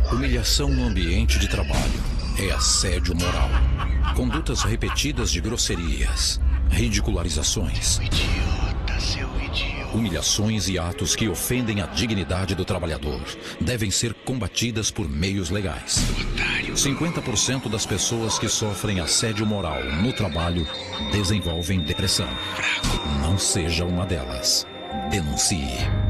Humilhação no ambiente de trabalho é assédio moral. Condutas repetidas de grosserias, ridicularizações, humilhações e atos que ofendem a dignidade do trabalhador devem ser combatidas por meios legais. 50% das pessoas que sofrem assédio moral no trabalho desenvolvem depressão. Não seja uma delas. Denuncie.